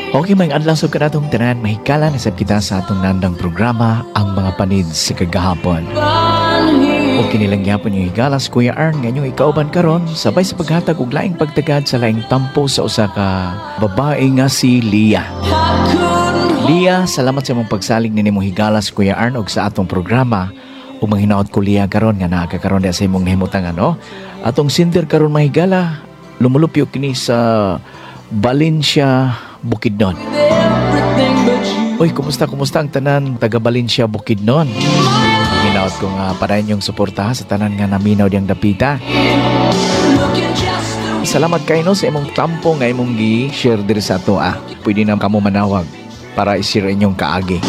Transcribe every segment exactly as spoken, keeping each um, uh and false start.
Okay, may adlaw sa kanatong tanan, mahigala na sab kita sa atong nandang programa, ang mga panid sa kagahapon. O kinilang gyapon yung higalas, Kuya Arn, ngayong ikauban karon, sabay sa paghatag og laing pagtagad sa laing tampo sa usa ka babae nga si Lia. Lia, salamat sa mong pagsalig ni mo higalas, Kuya Arn, og sa atong programa. O manghinaot ko Lia karon nga nakakaroon sa imong nahimutang ano. Atong sinter karon mahigala, lumulupyo kini sa Valencia, Bukidnon. Uy, kumusta, kumusta ang tanan taga Valencia, Bukidnon? Hinaot ko nga parayan yung suporta sa tanan nga naminaw diyang dapita. Salamat kayo no, sa imong tampo nga imong gi-share diri sa ato ah. Pwede na kamo manawag para i-share inyong kaagi.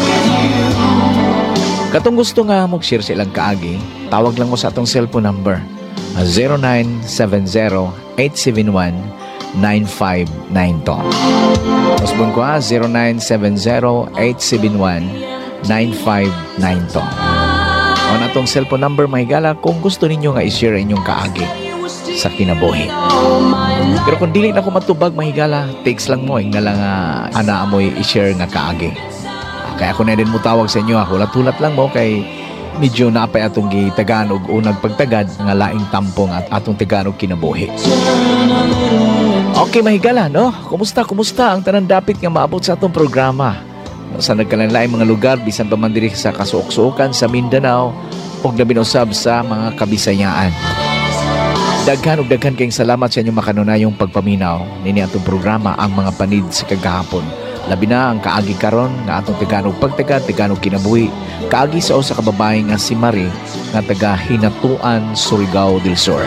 Katong gusto nga mag-share sa ilang kaagi, tawag lang mo sa atong cellphone number zero nine seven zero eight seven one nine five nine two. Masbon ko ha, zero nine seven zero eight seven one nine five nine two. O na itong cellphone number, mahigala, kung gusto ninyo nga i-share inyong kaagi sa kinabuhi. Pero kung dili na ko matubag, mahigala, text lang mo, ing na lang uh, ana amoy i-share nga kaagi. Kaya ako na din mo tawag sa inyo, ha, hulat-hulat lang mo, kay medyo napay atong gitagaan og unang pagtagad nga laing tampong at atong tagaan og kinabuhi. Okay, mahigala, no? Kumusta, kumusta ang tanan dapit nga maabot sa atong programa? Sa nagkalanlaing mga lugar, bisan pa man diri sa kasuok-suokan sa Mindanao, o labing usab sa mga Kabisayaan. Daghan ug daghan kayong salamat sa inyong makanunayong pagpaminaw nini atong programa, ang mga panid sa kagahapon. Labi na ang kaagi karon nga atong tagaan og pagtagad, tagaan og kinabuhi, kaagi sa usa ka babae nga si Marie nga taga Hinatuan, Surigao del Sur.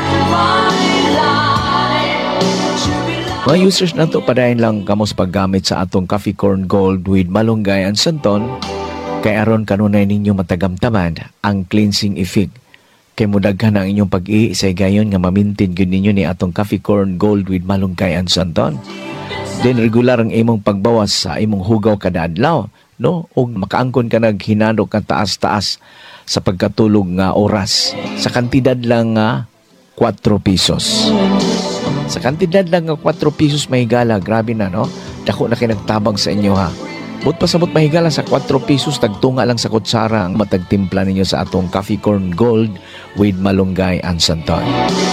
Mga users na ito, padayon lang kamo sa paggamit sa atong Coffee Corn Gold with Malunggay and Santon, kay aron kanunay ninyo matagamtaman ang cleansing effect. Kay mudaghan ang inyong pag-iisay gayon nga mamintin gyud ninyo ni atong Coffee Corn Gold with Malunggay and Santon. Then regular ang imong pagbawas sa imong hugaw kada adlaw, no? O makaangkon ka naghinanok ka taas-taas sa pagkatulog nga oras sa kantidad lang nga four pesos. Sa kantidad lang nga four pesos mahigala, grabe na no? Dako na kayo nagtabang sa inyo ha. But pasabot mahigala sa four pesos, tagtunga lang sa kutsara ang matagtimpla ninyo sa atong Coffee Corn Gold with Malunggay and Santon.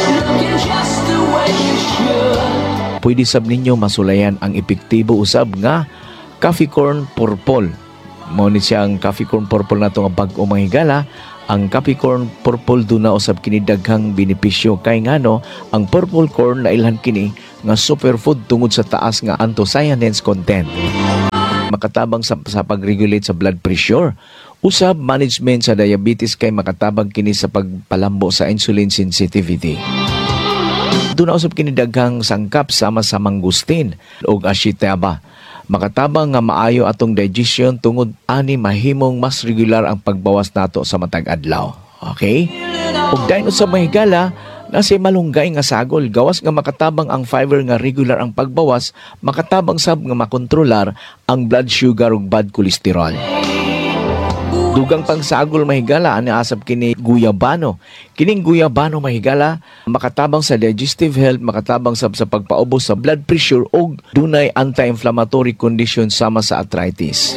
Pwede sab ninyo masulayan ang epektibo usab nga Coffee Corn Purple. Mao ni siya ang Coffee Corn Purple na ito nga bag-o mahigala. Ang Coffee Corn Purple doon na usab kini daghang benepisyo, kay ngano ang purple corn na ilhan kini nga superfood tungod sa taas nga anthocyanins content. Makatabang sa, sa pag-regulate sa blood pressure. Usab management sa diabetes, kay makatabang kini sa pagpalambo sa insulin sensitivity. Doon na usab kini daghang sangkap sama sa mangustin ug ashitaba. Makatabang nga maayo atong digestion tungod ani mahimong mas regular ang pagbawas nato sa matag adlaw. Okay? Ug dayon sa mahigala, nasi malunggay nga sagol, gawas nga makatabang ang fiber nga regular ang pagbawas, makatabang sab nga makontrolar ang blood sugar ug bad cholesterol. Dugang pang sagol mahigala, ani asab kini guyabano. Kining guyabano mahigala, makatabang sa digestive health, makatabang sab sa pagpaubos sa blood pressure ug dunay anti-inflammatory condition sama sa arthritis.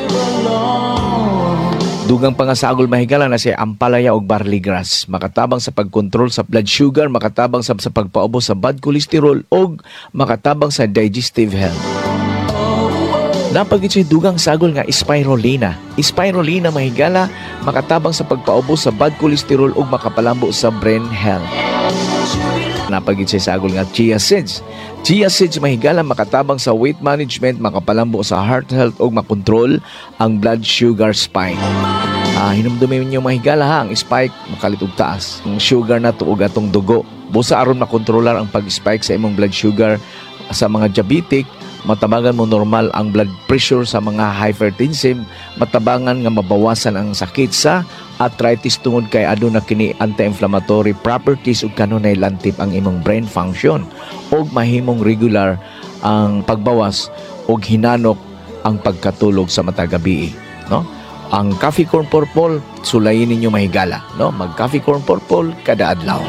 Dugang pang sagol mahigala na si ampalaya ug barley grass, makatabang sa pagkontrol sa blood sugar, makatabang sab sa pagpaubos sa bad cholesterol ug makatabang sa digestive health. Napagit siya dugang sagol nga spirulina. Spirulina mahigala, makatabang sa pagpaubos sa bad cholesterol ug makapalambo sa brain health. Napagit siya sagol nga chia seeds. Chia seeds mahigala, makatabang sa weight management, makapalambo sa heart health ug makontrol ang blood sugar spike. Ah, hinumdumin niyo mahigala ha, ang spike makalit og taas. Ang sugar na tuog atong dugo. Busa aron makontrolar ang pag-spike sa imong blood sugar sa mga diabetic, matabangan mo normal ang blood pressure sa mga hypertensive, matabangan nga mabawasan ang sakit sa arthritis tungod kay aduna kini anti-inflammatory properties ug kanunay lantip ang imong brain function ug mahimong regular ang pagbawas ug hinanok ang pagkatulog sa matag gabi, no? Ang Coffee Corn Purple, sulayin ninyo mahigala, no? Mag Coffee Corn Purple kada adlaw.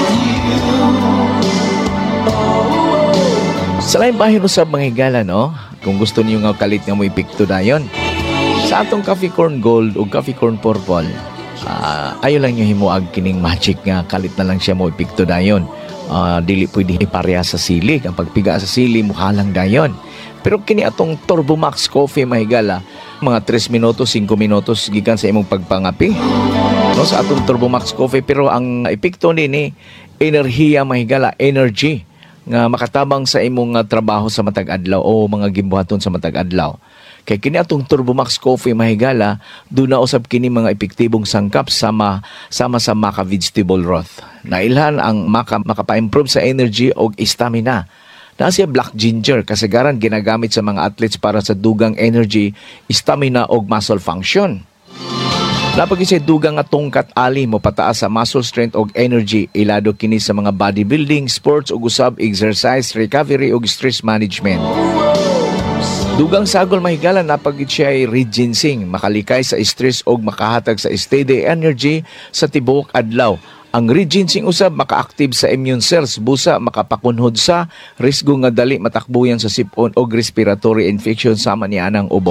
Sa laing bahin usab mga higala, no? kung gusto niyo nga kalit nga mo epekto dayon. Sa atong Capricorn Gold o Capricorn Purple, uh, ayo lang nyo himuag kining magic nga kalit na lang siya mo epekto dayon. Uh, dili pwede ipareha sa sili. Ang pagpiga sa sili, mukha lang dayon. Pero kini atong Turbo Max Coffee mahigala, mga tres minutos, cinco minutos gikan sa imong pagpangapi. No, sa atong Turbo Max Coffee, pero ang epekto nini enerhiya mahigala, energy nga makatabang sa imong uh, trabaho sa matag adlaw o mga gimbuhaton sa matag adlaw. Kay kini atong Turbo Max Coffee mahigala, doon na usab kini mga epektibong sangkap sama sama sa maca vegetable broth. Nailhan ang maca makapa-improve sa energy o stamina. Na siya black ginger, kasagaran ginagamit sa mga athletes para sa dugang energy, stamina o muscle function. Napag siya dugang nga tungkat ali mo pataas sa muscle strength o energy, ilado kini sa mga bodybuilding, sports ug usab exercise, recovery ug stress management. Dugang sagol mahigala napagid siya ay regenerating, makalikay sa stress o makahatag sa steady energy sa tibuok adlaw. Ang regenerating usab maka-active sa immune cells, busa makapakunhod sa risgo nga dali matakbuyan sa sipon o respiratory infection sama niya ng ubo.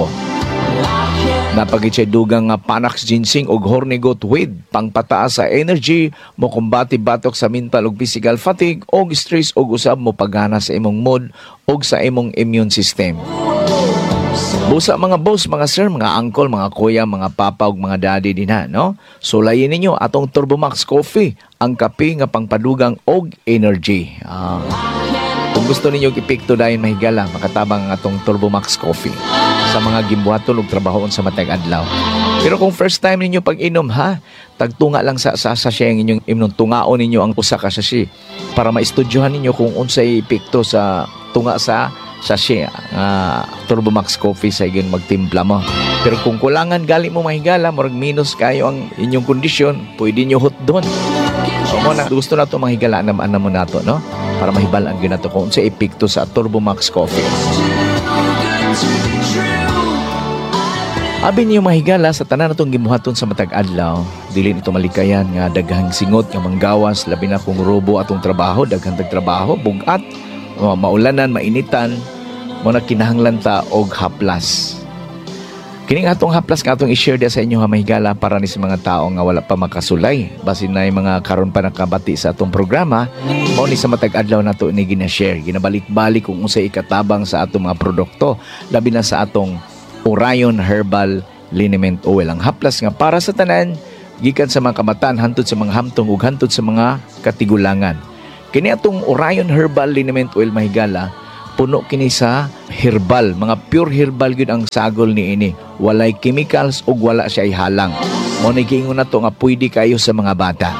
Napagid siya dugang nga panax ginseng og hornigot weed, pangpataas sa energy, mo kumbati batok sa mental ug physical fatigue og stress og usab mo pagana sa imong mood og sa imong immune system. Busa mga boss, mga sir, mga uncle, mga kuya, mga papa ug mga daddy din ha, no? Sulayin ninyo atong Turbo Max Coffee, ang kape nga pangpadugang og energy. Ah. Kung gusto ninyo epekto dayon mahigala, makatabang ang atong Turbo Max Coffee sa mga gimbuhaton ug trabahoon sa matag adlaw. Pero kung first time ninyo pag-inom ha, tagtunga lang sa sa sachet ang inyong imnon, tungaon ninyo ang usa ka sachet para maistudyohan ninyo kung unsay epekto sa tunga sa sachet uh, Turbo Max Coffee sa iyon magtimpla mo. Pero kung kulangan gali mo mahigala, murag minus kayo ang inyong kondisyon, pwede nyo hot doon. So mo na gusto na ito mahigala, anam-anam mo na ito, no? Para mahibalaan yun na ito kung sa epekto sa Turbo Max Coffee. Abi niyo mahigala sa tanan natong gibuhaton sa matag adlaw, dili nito malikayan nga daghang singot nga manggawas, labi na kung robo atong trabaho, daghang tagtrabaho, bugat, maulanan, mainitan, mo na kinahanglan ta og haplas. Kining atong haplas nga atong i-share dia sa inyo ha mahigala para ni sa mga tao nga wala pa makasulay. Basin na yung mga karon pa nakabati sa atong programa, mao ni sa matag adlaw nato ni gina-share. Ginabalik-balik kung unsay ikatabang sa atong mga produkto, labi na sa atong Orion Herbal Liniment Oil. Ang haplas nga para sa tanan, gikan sa mga kamatan, hantod sa mga hamtong ug hantod sa mga katigulangan. Kini atong Orion Herbal Liniment Oil mahigala, puno kini sa herbal, mga pure herbal gyud ang sagol ni ini. Walay chemicals ug wala siya ihalang. Mo ni giingon nato nga pwede kayo sa mga bata.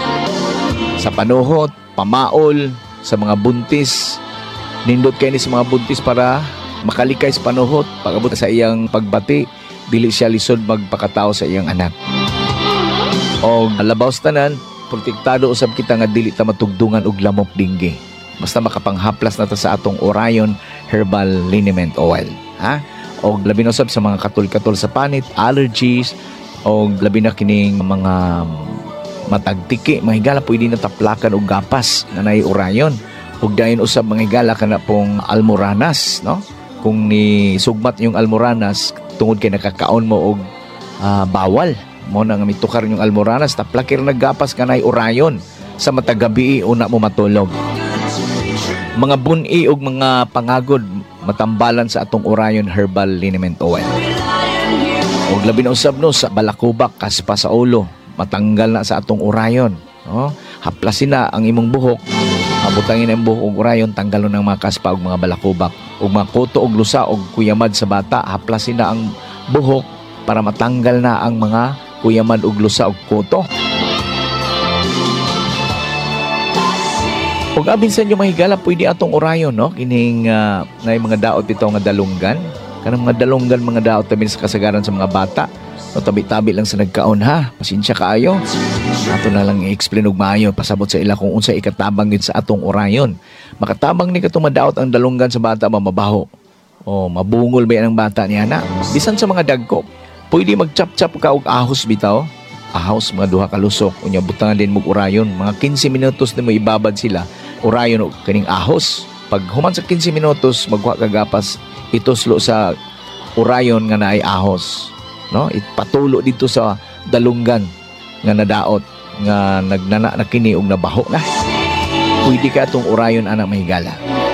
Sa panuhot, pamaol, sa mga buntis, nindot kay ni sa mga buntis para makalikay sa panuhot, pag-abot sa iyang pagbati, dili siya lisod magpakatao sa iyang anak. O labaw sa tanan, protektado usab kita nga dili ta matugdungan og lamok dinggi. Basta makapanghaplas na ta sa atong Orion Herbal Liniment Oil, ha? O labi na usab sa mga katul-katul sa panit, allergies, o labi na kining mga matagtiki, mahigala pwede na taplakan og gapas na nay Orion. Ug dayon usab mahigala kana pong almoranas, no? Kung ni sugmat yung almoranas tungod kay nakakaon mo og uh, bawal, mo na nga mitukar yung almoranas, taplakir naggapas kanay Orion sa matagabi una mo matulog. Mga buni og mga pangagod matambalan sa atong Orion Herbal Liniment Oil. Og labi na usab no sa balakubak, kaspa sa ulo, matanggal na sa atong Orion, no? Haplasin na ang imong buhok, abutangin ang buhok og Orion, tanggalon ang mga kaspa og mga balakubak, og mga kuto og lusa og kuyamad sa bata, haplasin na ang buhok para matanggal na ang mga kuyamad ug lusa og kuto. Ug abin sa inyo mahigala, pwede atong Orion, no? Kining uh, na mga daot ito nga dalunggan. Kanang mga dalunggan, mga daot tabi sa kasagaran sa mga bata. No, tabi-tabi lang sa nagkaon ha. Pasensya kaayo. Ato na lang i-explain og maayo pasabot sa ila kung unsa ikatabang gid sa atong Orion. Makatabang ni katong madaot ang dalunggan sa bata mamabaho. O mabungol ba yan ang bata niya na? Bisan sa mga dagko, pwede mag-chop-chop ka og ahos bitaw. Ahos mga duha ka lusok, unya butangan din mo Orion, mga fifteen minutos na mo ibabad sila. Orion o kaning ahos. Pag human sa fifteen minutos magwa kagapas ituslo sa urayon nga naay ahos, no? Ipatulo dito sa dalunggan nga nadaot nga nagnana na kini og nabaho na. Pwede ka itong urayon anak mahigala.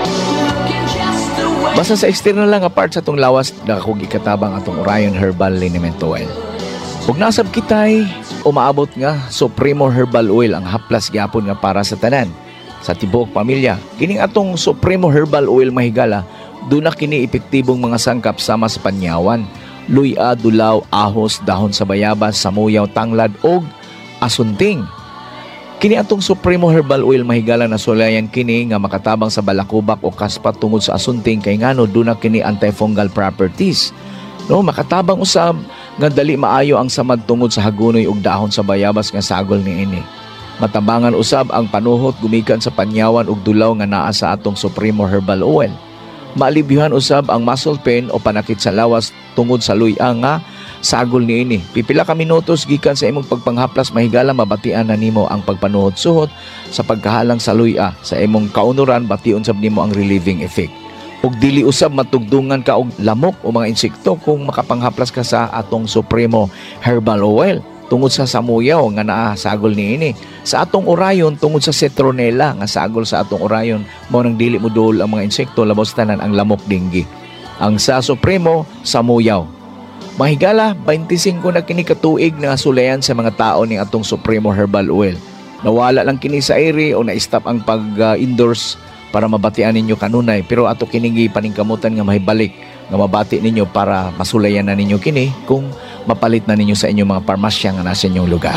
Basta sa external lang nga part sa itong lawas na kung ikatabang atong urayon herbal liniment oil. Kung nasab kitay umaabot nga Supremo Herbal Oil ang haplas gyapon nga para sa tanan sa tibuok pamilya. Kining atong Supremo Herbal Oil mahigala, doon na kini epektibong mga sangkap sama sa panyawan, luya, dulaw, ahos, dahon sa bayabas, samuyaw, tanglad og asunting. Kini atong Supremo Herbal Oil mahigala na sulayan kini nga makatabang sa balakubak o kaspat tungod sa asunting kay ngano doon na kini antifungal properties. No, makatabang usab nga dali maayo ang samad tungod sa hagunoy ug dahon sa bayabas nga sagol niini. Matambangan usab ang panuhot gumikan sa panyawan ug dulaw nga naa sa atong Supremo Herbal Oil. Maalibyohan usab ang muscle pain o panakit sa lawas tungod sa luya nga sagol niini. Pipila ka minutos gikan sa imong pagpanghaplas mahigala mabatian na nimo ang pagpanuhot-suhot sa pagkahalang sa luya. Sa imong kaunuran bation sab nimo ang relieving effect. Ug dili usab matugdungan ka og lamok o mga insekto kung makapanghaplas ka sa atong Supremo Herbal Oil. Tungod sa samuyaw nga naa sagol niini, sa atong urayon tungod sa citronella nga sagol sa atong urayon, mao nang dili mo dol ang mga insekto labos tanan ang lamok dinggi. Ang sa Supremo samuyaw. Mahigala twenty-five na kini katuig na sulayan sa mga tao ning atong Supremo Herbal Oil. Nawala lang kini sa area o na-stop ang pag-indoors para mabatian ninyo kanunay, pero ato kini paningkamutan nga mahibalik nga mabati ninyo para masulayan na ninyo kini kung mapalit na ninyo sa inyong mga parmasya nga nasa inyong lugar.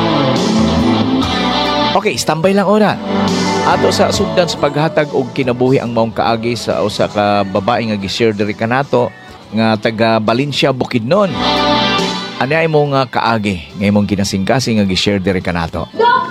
Okay, standby lang ora. Ato sa sugdan sa paghatag og kinabuhi ang maong kaagi sa usa ka babae nga gi-share diri kanato nga taga Valencia, Bukidnon. Ano ay mo nga kaagi nga imong kinasingkasing nga gi-share diri kanato?